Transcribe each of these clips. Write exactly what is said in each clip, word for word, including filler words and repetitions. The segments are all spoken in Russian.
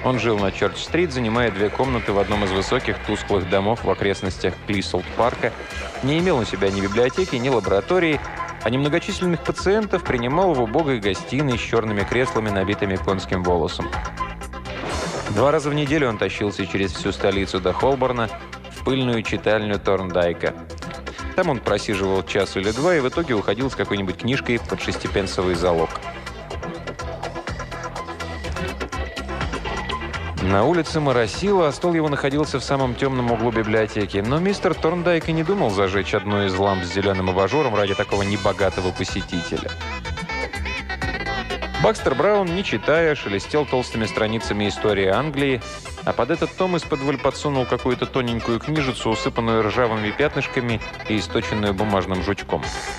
Он жил на Чёрч-стрит, занимая две комнаты в одном из высоких тусклых домов в окрестностях Клисолд-парка, не имел у себя ни библиотеки, ни лаборатории, а немногочисленных пациентов принимал в убогой гостиной с черными креслами, набитыми конским волосом. Два раза в неделю он тащился через всю столицу до Холборна в пыльную читальню Торндайка. Там он просиживал час или два и в итоге уходил с какой-нибудь книжкой под шестипенсовый залог. На улице моросило, а стол его находился в самом темном углу библиотеки. Но мистер Торндайк и не думал зажечь одну из ламп с зеленым абажуром ради такого небогатого посетителя. Бакстер Браун, не читая, шелестел толстыми страницами истории Англии, а под этот том из-под подсунул какую-то тоненькую книжицу, усыпанную ржавыми пятнышками и источенную бумажным жучком.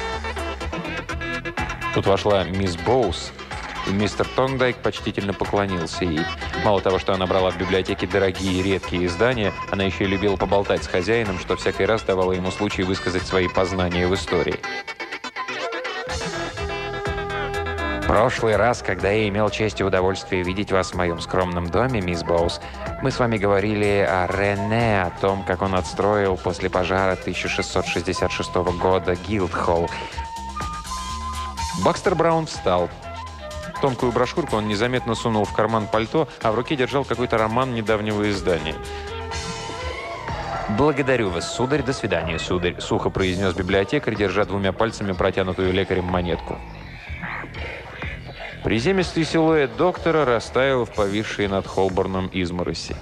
Тут вошла мисс Боус, и мистер Торндайк почтительно поклонился ей. Мало того, что она брала в библиотеке дорогие и редкие издания, она еще и любила поболтать с хозяином, что всякий раз давало ему случай высказать свои познания в истории. В прошлый раз, когда я имел честь и удовольствие видеть вас в моем скромном доме, мисс Боус, мы с вами говорили о Рене, о том, как он отстроил после пожара тысяча шестьсот шестьдесят шестого года Гилдхолл. Бакстер Браун встал. Тонкую брошюрку он незаметно сунул в карман пальто, а в руке держал какой-то роман недавнего издания. «Благодарю вас, сударь. До свидания, сударь», — сухо произнес библиотекарь, держа двумя пальцами протянутую лекарем монетку. Приземистый силуэт доктора растаял в повисшей над Холборном измороси.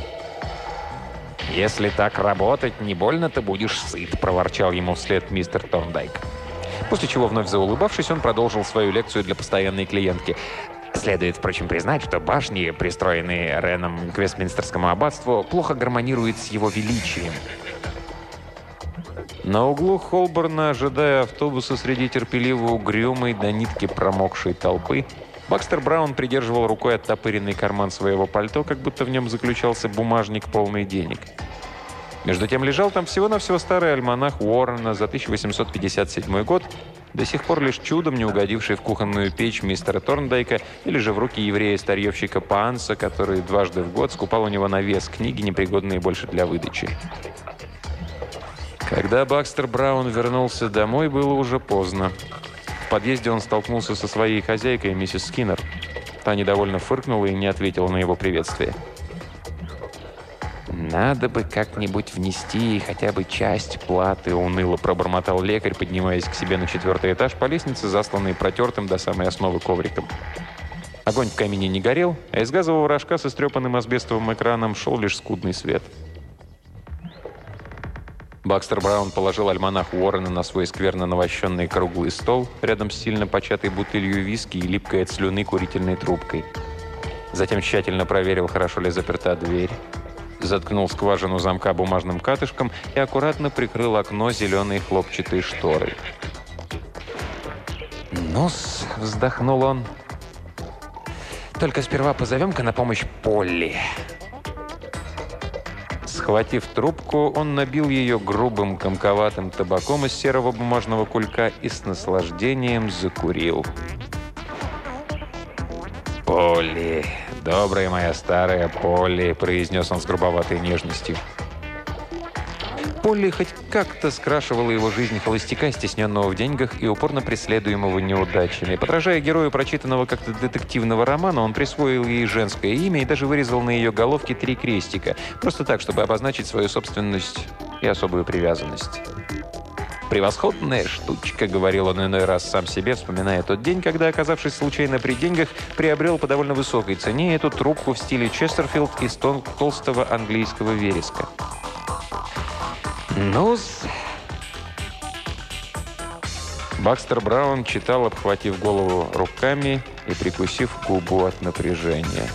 «Если так работать, не больно ты будешь сыт», — проворчал ему вслед мистер Торндайк. После чего, вновь заулыбавшись, он продолжил свою лекцию для постоянной клиентки. Следует, впрочем, признать, что башни, пристроенные Реном к Вестминстерскому аббатству, плохо гармонируют с его величием. На углу Холборна, ожидая автобуса среди терпеливо угрюмой до нитки промокшей толпы, Бакстер Браун придерживал рукой оттопыренный карман своего пальто, как будто в нем заключался бумажник, полный денег. Между тем лежал там всего-навсего старый альманах Уоррена за тысяча восемьсот пятьдесят седьмой год, до сих пор лишь чудом не угодивший в кухонную печь мистера Торндайка или же в руки еврея-старьевщика Паанса, который дважды в год скупал у него на вес книги, непригодные больше для выдачи. Когда Бакстер Браун вернулся домой, было уже поздно. В подъезде он столкнулся со своей хозяйкой, миссис Скиннер. Та недовольно фыркнула и не ответила на его приветствие. «Надо бы как-нибудь внести хотя бы часть платы», — уныло пробормотал лекарь, поднимаясь к себе на четвертый этаж по лестнице, засланной протертым до самой основы ковриком. Огонь в камине не горел, а из газового рожка с истрепанным асбестовым экраном шел лишь скудный свет. Бакстер Браун положил альманах Уоррена на свой скверно навощенный круглый стол рядом с сильно початой бутылью виски и липкой от слюны курительной трубкой. Затем тщательно проверил, хорошо ли заперта дверь, заткнул скважину замка бумажным катышком и аккуратно прикрыл окно зеленой хлопчатой шторой. «Ну-с», — вздохнул он, — «только сперва позовем-ка на помощь Полли». Схватив трубку, он набил ее грубым комковатым табаком из серого бумажного кулька и с наслаждением закурил. «Полли, добрая моя старая Полли», — произнес он с грубоватой нежностью. Полли хоть как-то скрашивала его жизнь холостяка, стесненного в деньгах и упорно преследуемого неудачами. Подражая герою прочитанного как-то детективного романа, он присвоил ей женское имя и даже вырезал на ее головке три крестика. Просто так, чтобы обозначить свою собственность и особую привязанность. «Превосходная штучка», — говорил он иной раз сам себе, вспоминая тот день, когда, оказавшись случайно при деньгах, приобрел по довольно высокой цене эту трубку в стиле Честерфилд из тол- толстого английского вереска. «Ну-с». Бакстер Браун читал, обхватив голову руками и прикусив губу от напряжения.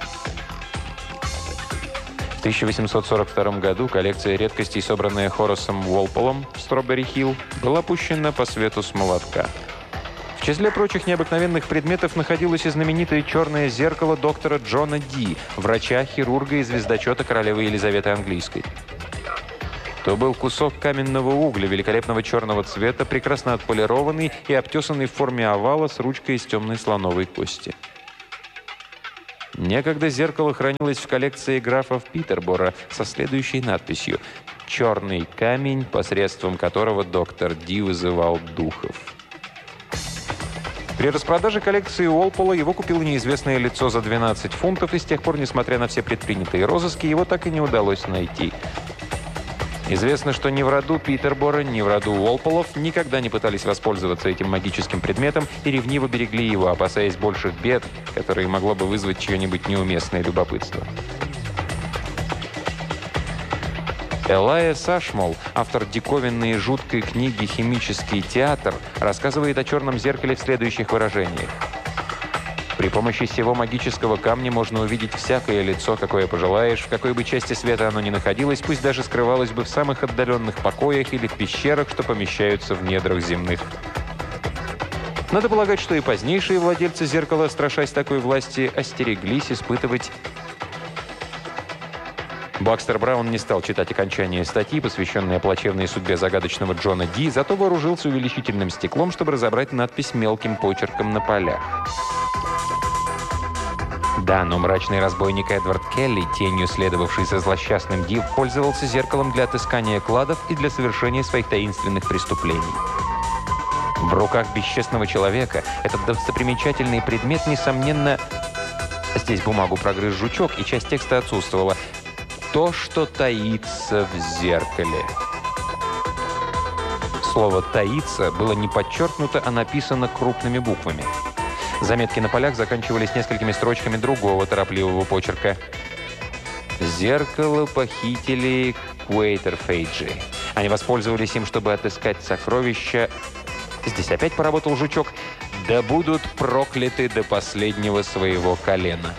В тысяча восемьсот сорок втором году коллекция редкостей, собранная Хорасом Уолполом в Строберри-Хилл, была пущена по свету с молотка. В числе прочих необыкновенных предметов находилось и знаменитое черное зеркало доктора Джона Ди, врача-хирурга и звездочета королевы Елизаветы Английской. То был кусок каменного угля великолепного черного цвета, прекрасно отполированный и обтесанный в форме овала с ручкой из темной слоновой кости. Некогда зеркало хранилось в коллекции графов Питербора со следующей надписью «Черный камень, посредством которого доктор Ди вызывал духов». При распродаже коллекции Уолпола его купило неизвестное лицо за двенадцать фунтов, и с тех пор, несмотря на все предпринятые розыски, его так и не удалось найти. Известно, что ни в роду Питербора, ни в роду Уолполов никогда не пытались воспользоваться этим магическим предметом и ревниво берегли его, опасаясь больших бед, которые могло бы вызвать чье-нибудь неуместное любопытство. Элайя Сашмол, автор диковинной и жуткой книги «Химический театр», рассказывает о черном зеркале в следующих выражениях. При помощи сего магического камня можно увидеть всякое лицо, какое пожелаешь, в какой бы части света оно ни находилось, пусть даже скрывалось бы в самых отдаленных покоях или в пещерах, что помещаются в недрах земных. Надо полагать, что и позднейшие владельцы зеркала, страшась такой власти, остереглись испытывать. Бакстер Браун не стал читать окончание статьи, посвященной плачевной судьбе загадочного Джона Ди, зато вооружился увеличительным стеклом, чтобы разобрать надпись мелким почерком на полях. Да, но мрачный разбойник Эдвард Келли, тенью следовавший за злосчастным Ди, пользовался зеркалом для отыскания кладов и для совершения своих таинственных преступлений. В руках бесчестного человека этот достопримечательный предмет, несомненно... Здесь бумагу прогрыз жучок, и часть текста отсутствовала. То, что таится в зеркале. Слово «таится» было не подчеркнуто, а написано крупными буквами. Заметки на полях заканчивались несколькими строчками другого торопливого почерка. Зеркало похитили Куэйтерфейджи. Они воспользовались им, чтобы отыскать сокровища. Здесь опять поработал жучок. Да будут прокляты до последнего своего колена.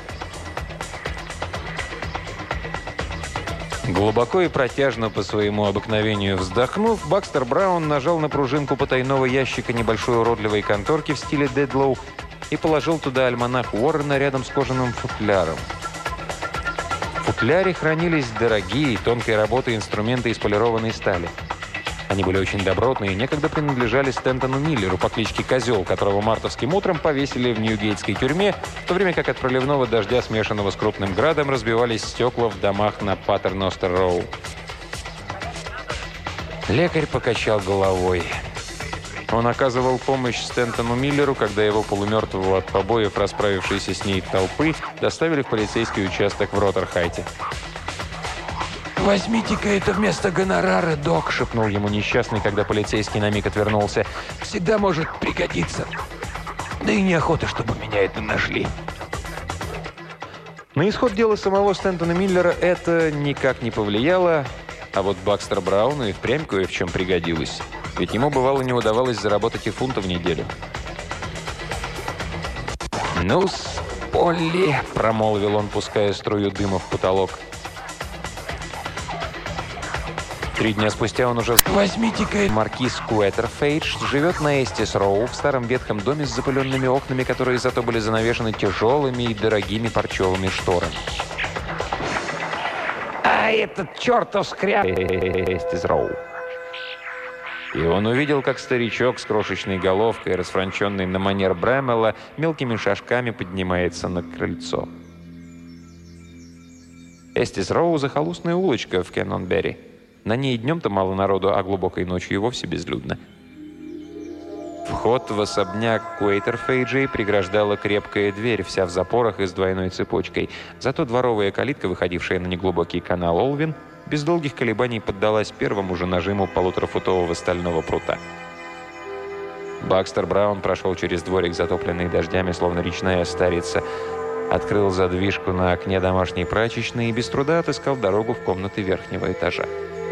Глубоко и протяжно по своему обыкновению вздохнув, Бакстер Браун нажал на пружинку потайного ящика небольшой уродливой конторки в стиле Дедлоу и положил туда альманах Уоррена рядом с кожаным футляром. В футляре хранились дорогие, тонкой работы инструменты из полированной стали. Они были очень добротные и некогда принадлежали Стентону Миллеру по кличке Козел, которого мартовским утром повесили в Ньюгейтской тюрьме, в то время как от проливного дождя, смешанного с крупным градом, разбивались стекла в домах на Паттерностер-Роу. Лекарь покачал головой. Он оказывал помощь Стентону Миллеру, когда его полумертвого от побоев расправившейся с ней толпы доставили в полицейский участок в Роттерхайте. «Возьмите-ка это вместо гонорара, док», — шепнул ему несчастный, когда полицейский на миг отвернулся. «Всегда может пригодиться. Да и неохота, чтобы меня это нашли». На исход дела самого Стентона Миллера это никак не повлияло, а вот Бакстер Брауну и впрямь кое в чем пригодилось. Ведь ему, бывало, не удавалось заработать и фунта в неделю. «Ну-с, Полли», — промолвил он, пуская струю дыма в потолок. Три дня спустя он уже... «Возьмите-ка...» Маркиз Куэйтерфейдж живет на Эстис-Роу в старом ветхом доме с запыленными окнами, которые зато были занавешены тяжелыми и дорогими парчевыми шторами. «А этот чертов скряп...» Эстис-Роу. И он увидел, как старичок с крошечной головкой, расфранченный на манер Брэмелла, мелкими шажками поднимается на крыльцо. Эстис-Роу — захолустная улочка в Кеннонберри. На ней днем-то мало народу, а глубокой ночью и вовсе безлюдно. Вход в особняк Куэйтерфейджей преграждала крепкая дверь, вся в запорах и с двойной цепочкой. Зато дворовая калитка, выходившая на неглубокий канал Олвин, без долгих колебаний поддалась первому же нажиму полуторафутового стального прута. Бакстер Браун прошел через дворик, затопленный дождями, словно речная старица, открыл задвижку на окне домашней прачечной и без труда отыскал дорогу в комнаты верхнего этажа.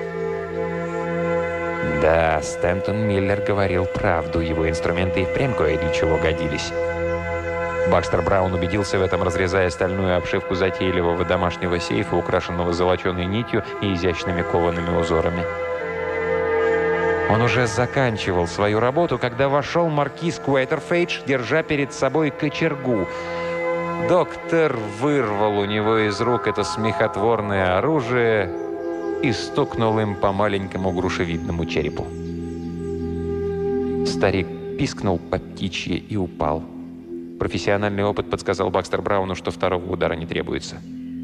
Да, Стентон Миллер говорил правду, его инструменты и впрямь кое для чего годились. Бакстер Браун убедился в этом, разрезая стальную обшивку затейливого домашнего сейфа, украшенного золоченой нитью и изящными коваными узорами. Он уже заканчивал свою работу, когда вошел маркиз Куэйтерфейдж, держа перед собой кочергу. Доктор вырвал у него из рук это смехотворное оружие и стукнул им по маленькому грушевидному черепу. Старик пискнул по птичье и упал. Профессиональный опыт подсказал Бакстер Брауну, что второго удара не требуется.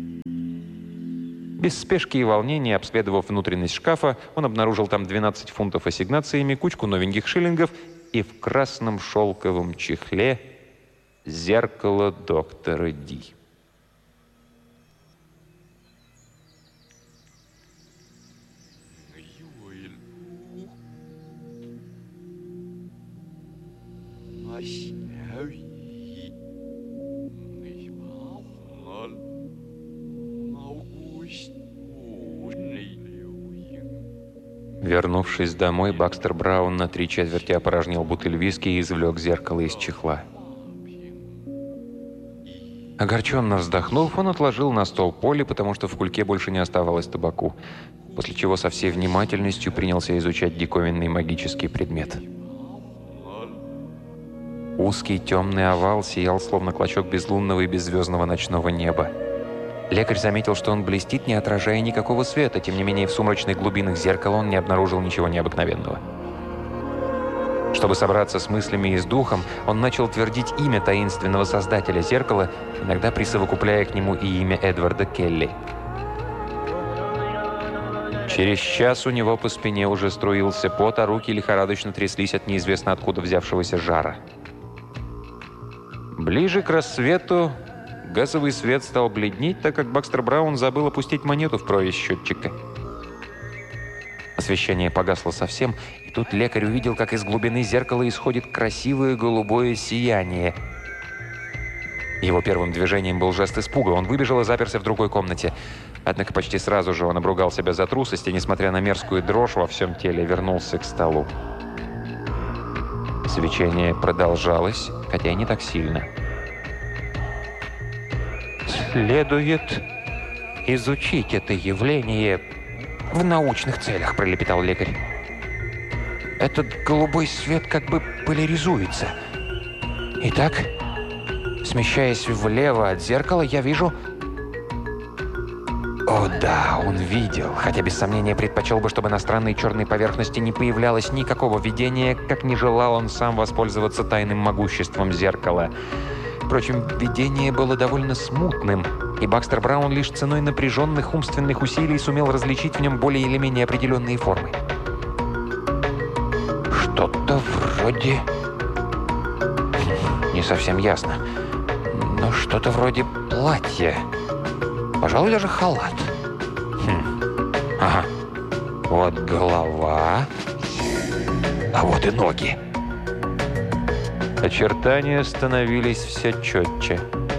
Без спешки и волнения, обследовав внутренность шкафа, он обнаружил там двенадцать фунтов ассигнациями, кучку новеньких шиллингов и в красном шелковом чехле зеркало доктора Ди. Вернувшись домой, Бакстер Браун на три четверти опорожнил бутыль виски и извлек зеркало из чехла. Огорченно вздохнув, он отложил на стол Полли, потому что в кульке больше не оставалось табаку, после чего со всей внимательностью принялся изучать диковинный магический предмет. Узкий темный овал сиял, словно клочок безлунного и беззвездного ночного неба. Лекарь заметил, что он блестит, не отражая никакого света. Тем не менее, в сумрачных глубинах зеркала он не обнаружил ничего необыкновенного. Чтобы собраться с мыслями и с духом, он начал твердить имя таинственного создателя зеркала, иногда присовокупляя к нему и имя Эдварда Келли. Через час у него по спине уже струился пот, а руки лихорадочно тряслись от неизвестно откуда взявшегося жара. Ближе к рассвету газовый свет стал бледнеть, так как Бакстер Браун забыл опустить монету в прорезь счетчика. Освещение погасло совсем, и тут лекарь увидел, как из глубины зеркала исходит красивое голубое сияние. Его первым движением был жест испуга. Он выбежал и заперся в другой комнате. Однако почти сразу же он обругал себя за трусость и, несмотря на мерзкую дрожь во всем теле, вернулся к столу. Свечение продолжалось, хотя и не так сильно. «Следует изучить это явление в научных целях», — пролепетал лекарь. «Этот голубой свет как бы поляризуется. Итак, смещаясь влево от зеркала, я вижу...» О да, он видел, хотя без сомнения предпочел бы, чтобы на странной черной поверхности не появлялось никакого видения, как не желал он сам воспользоваться тайным могуществом зеркала. Впрочем, видение было довольно смутным, и Бакстер Браун лишь ценой напряженных умственных усилий сумел различить в нем более или менее определенные формы. Что-то вроде... Не совсем ясно, но что-то вроде платья. Пожалуй, даже халат. Хм. Ага. Вот голова, а вот и ноги. Очертания становились все четче.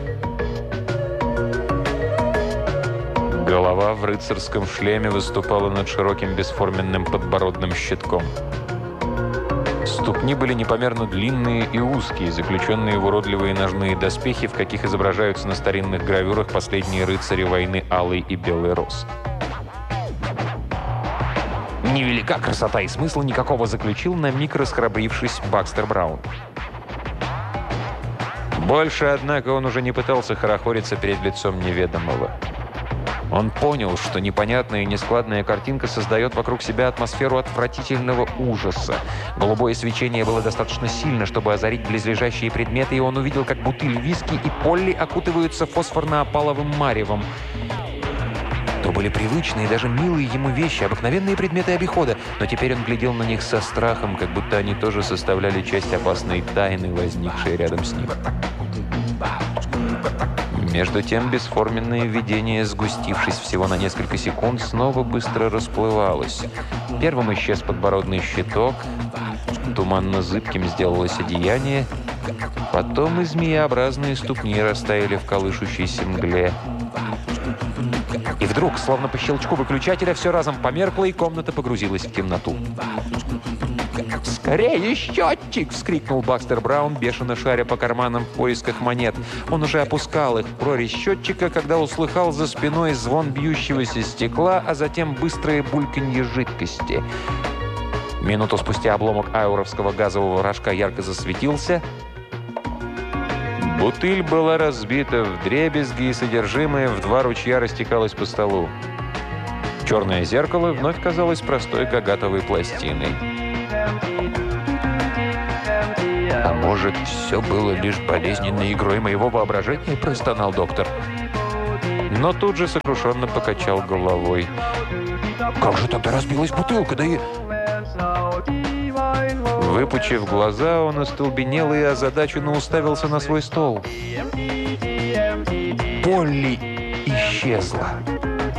Голова в рыцарском шлеме выступала над широким бесформенным подбородным щитком. Ступни были непомерно длинные и узкие, заключенные в уродливые ножные доспехи, в каких изображаются на старинных гравюрах последние рыцари войны Алый и Белый Роз. Невелика красота и смысла никакого, заключил на миг расхрабрившись Бакстер Браун. Больше, однако, он уже не пытался хорохориться перед лицом неведомого. Он понял, что непонятная и нескладная картинка создает вокруг себя атмосферу отвратительного ужаса. Голубое свечение было достаточно сильно, чтобы озарить близлежащие предметы, и он увидел, как бутыль виски и Полли окутываются фосфорно-опаловым маревом. То были привычные, даже милые ему вещи, обыкновенные предметы обихода, но теперь он глядел на них со страхом, как будто они тоже составляли часть опасной тайны, возникшей рядом с ним. Между тем, бесформенное видение, сгустившись всего на несколько секунд, снова быстро расплывалось. Первым исчез подбородный щиток, туманно-зыбким сделалось одеяние, потом и змееобразные ступни растаяли в колышущейся мгле. И вдруг, словно по щелчку выключателя, все разом померкло, и комната погрузилась в темноту. «Скорее, счетчик!» — вскрикнул Бакстер Браун, бешено шаря по карманам в поисках монет. Он уже опускал их в прорезь счетчика, когда услыхал за спиной звон бьющегося стекла, а затем быстрое бульканье жидкости. Минуту спустя обломок ауровского газового рожка ярко засветился. Бутыль была разбита вдребезги, и содержимое в два ручья растекалось по столу. Черное зеркало вновь казалось простой гагатовой пластиной. А может, «Все было лишь болезненной игрой моего воображения», – простонал доктор. Но тут же сокрушенно покачал головой. «Как же тогда разбилась бутылка? Да и...» Выпучив глаза, он остолбенел и озадаченно уставился на свой стол. Полли исчезла.